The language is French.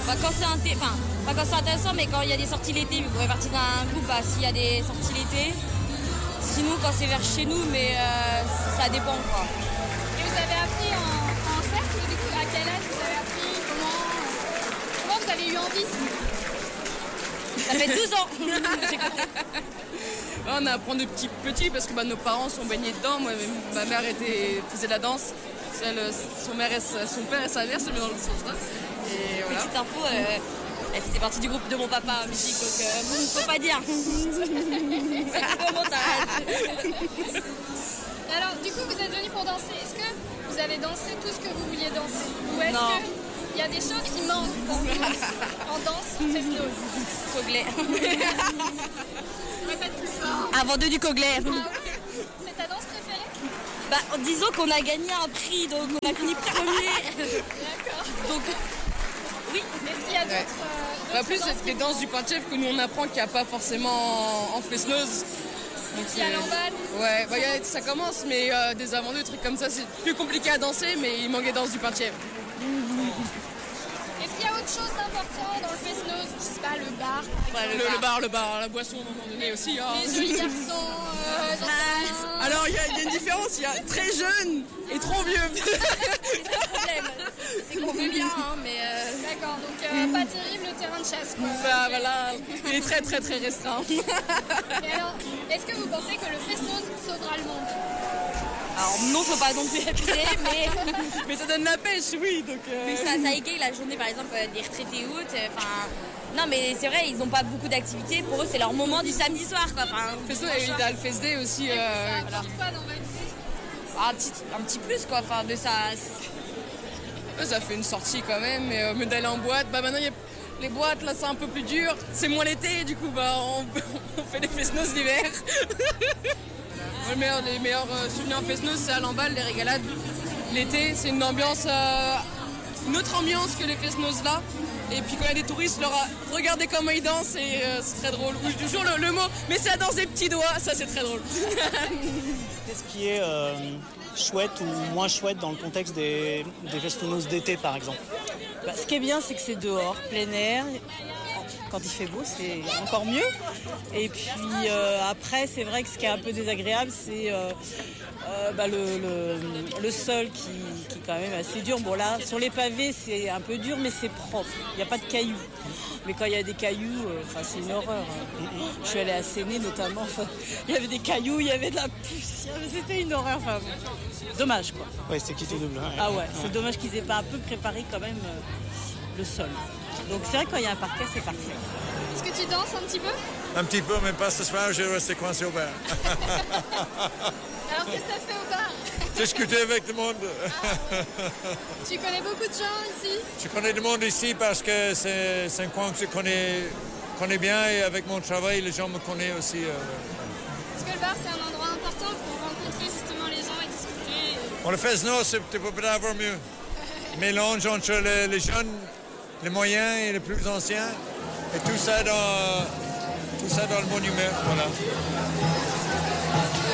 Quand c'est pas quand c'est intéressant, mais quand il y a des sorties l'été, vous pouvez partir d'un groupe, s'il y a des sorties l'été. Sinon, quand c'est vers chez nous, mais ça dépend quoi. Et vous avez appris en cercle, du coup, à quel âge vous avez appris, comment vous avez eu envie? Ça fait 12 ans. On apprend de petit parce que nos parents sont baignés dedans. Moi, ma mère faisait de la danse. Son père et sa mère se mettent dans le sens là. Et voilà. Petite info, elle faisait partie du groupe de mon papa en musique, donc il ne faut pas dire. C'est un montage. Alors, du coup, vous êtes venus pour danser. Est-ce que vous avez dansé tout ce que vous vouliez danser? Ou est-ce qu'il y a des choses qui manquent pour vous en danse fest-noz? Coglais. Répète plus fort. Un vendeur du Coglais. Ah oui. C'est ta danse préférée? Disons qu'on a gagné un prix, donc on a fini premier. D'accord. Donc, oui. Est-ce qu'il y a d'autres plus, c'est des danses du Pintchef que nous on apprend qu'il n'y a pas forcément en fest-noz. Il y a l'embal. Ouais, ça commence, mais des aventures, des trucs comme ça, c'est plus compliqué à danser, mais il manque des danses du Pintchef. Est-ce qu'il y a autre chose d'important dans le fest-noz? Je sais pas, le bar. Le bar, la boisson à un moment donné aussi. Hein. Les jolis garçons. Alors il y a une différence, il y a très jeune et trop vieux. C'est ça le problème. C'est qu'on veut bien, mais. D'accord, donc pas terrible le terrain de chasse quoi. Voilà, il est très très très restreint. Et alors, est-ce que vous pensez que le fest-noz sauvera le monde? Alors non, faut pas non plus abuser, mais ça donne la pêche, oui. Donc, mais ça égaye la journée par exemple des retraités août. Non mais c'est vrai, ils n'ont pas beaucoup d'activités. Pour eux, c'est leur moment du samedi soir quoi. Fest-noz et il y a le Fest-Day aussi. Ça apporte quoi dans votre vie? Un petit plus quoi. De ça. Ça fait une sortie quand même, mais d'aller en boîte, maintenant il y a les boîtes, là c'est un peu plus dur, c'est moins l'été, du coup on fait des fest-noz l'hiver. Les meilleurs souvenirs en fest-noz, c'est à l'emballe, les régalades. L'été, c'est une ambiance, une autre ambiance que les fest-noz là. Et puis quand il y a des touristes, regardez comment ils dansent et c'est très drôle. Oui, toujours le mot, mais c'est la danse des petits doigts, ça c'est très drôle. Qu'est-ce qui est chouette ou moins chouette dans le contexte des fest-noz d'été par exemple? Ce qui est bien, c'est que c'est dehors, plein air. Quand il fait beau, c'est encore mieux. Et puis après, c'est vrai que ce qui est un peu désagréable, c'est le sol qui est quand même assez dur. Bon là, sur les pavés, c'est un peu dur, mais c'est propre. Il n'y a pas de cailloux. Mais quand il y a des cailloux, c'est une horreur. Je suis allée à Séné notamment. Il y avait des cailloux, il y avait de la poussière. C'était une horreur. Dommage quoi. Ouais, c'est qui tout double. Ouais. Ah ouais, c'est dommage qu'ils aient pas un peu préparé quand même le sol. Donc c'est vrai que quand il y a un parquet, c'est parfait. Est-ce que tu danses un petit peu? Un petit peu, mais pas ce soir, je vais rester coincé au bar. Alors qu'est-ce que tu as fait au bar? Discuter avec le monde. Tu connais beaucoup de gens ici? Je connais du monde ici parce que c'est un coin que je connais bien et avec mon travail, les gens me connaissent aussi. Est-ce que le bar, c'est un endroit important pour rencontrer justement les gens et discuter? On le fait, non, tu peux pas avoir mieux. Mélange entre les jeunes, les moyens et les plus anciens, et tout ça dans le bon humeur. Voilà.